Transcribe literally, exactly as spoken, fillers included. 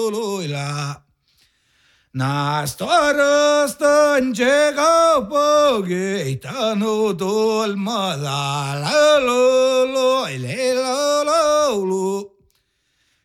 la na stora stanje ga poge itano dol mala la lo